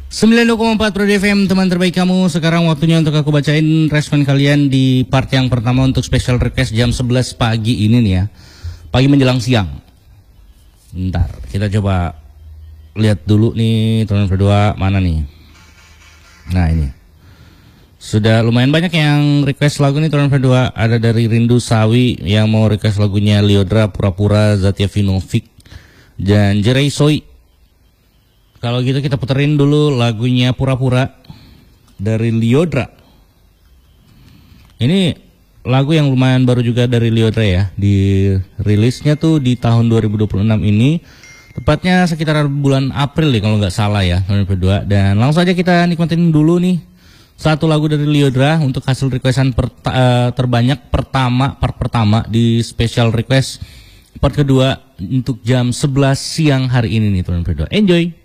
92,4 Pro FM, teman terbaik kamu. Sekarang waktunya untuk aku bacain respon kalian di part yang pertama untuk special request jam 11 pagi ini nih ya. Pagi menjelang siang. Bentar, kita coba lihat dulu nih teman berdua mana nih. Nah ini. Sudah lumayan banyak yang request lagu nih teman berdua. Ada dari Rindu Sawi yang mau request lagunya Liodra, Pura-Pura, Zatya Vinovic, dan Jeray Soy. Kalau gitu kita puterin dulu lagunya Pura-Pura dari Liodra. Ini lagu yang lumayan baru juga dari Liodra ya. Di rilisnya tuh di tahun 2026 ini. Tepatnya sekitar bulan April deh kalau nggak salah ya teman berdua. Dan langsung aja kita nikmatin dulu nih satu lagu dari Liodra untuk hasil requestan terbanyak part pertama di special request part kedua untuk jam 11 siang hari ini nih teman berdua. Enjoy.